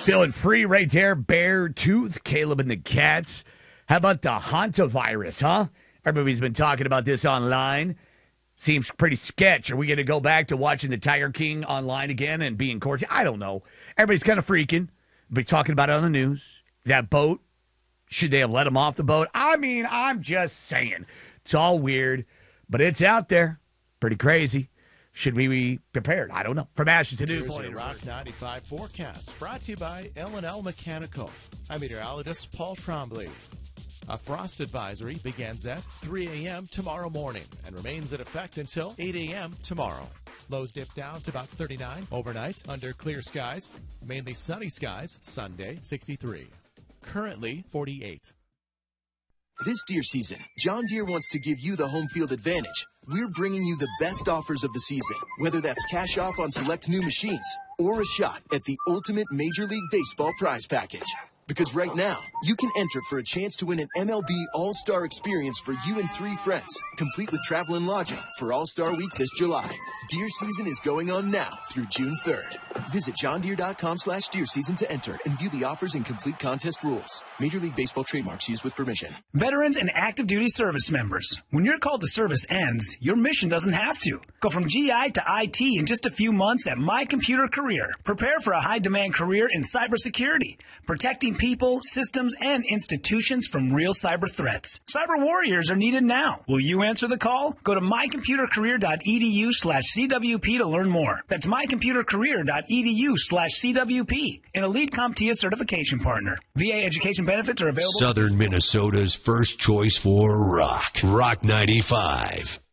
Feeling free right there, Bear Tooth, Caleb and the Cats. How about the hantavirus, huh? Everybody's been talking about this online. Seems pretty sketch. Are we going to go back to watching the Tiger King online again and being quarantined? I don't know. Everybody's kind of freaking. Be talking about it on the news. That boat, should they have let him off the boat? I mean, I'm just saying. It's all weird, but it's out there. Pretty crazy. Should we be prepared? I don't know. From Ashes to News. Here's your Rock 95 forecast, brought to you by L&L Mechanical. I'm meteorologist Paul Trombley. A frost advisory begins at 3 a.m. tomorrow morning and remains in effect until 8 a.m. tomorrow. Lows dip down to about 39 overnight under clear skies. Mainly sunny skies, Sunday, 63. Currently, 48. This deer season, John Deere wants to give you the home field advantage. We're bringing you the best offers of the season, whether that's cash off on select new machines or a shot at the ultimate Major League Baseball prize package. Because right now, you can enter for a chance to win an MLB All-Star experience for you and 3 friends, complete with travel and lodging for All-Star Week this July. Deer season is going on now through June 3rd. Visit johndeere.com/deer season to enter and view the offers and complete contest rules. Major League Baseball trademarks used with permission. Veterans and active duty service members. When your call to service ends, your mission doesn't have to. Go from GI to IT in just a few months at My Computer Career. Prepare for a high-demand career in cybersecurity, protecting people, systems, and institutions from real cyber threats. Cyber warriors are needed now. Will you answer the call? Go to mycomputercareer.edu/CWP to learn more. That's mycomputercareer.edu/CWP, an Elite CompTIA certification partner. VA education benefits are available. Southern Minnesota's first choice for rock. Rock 95.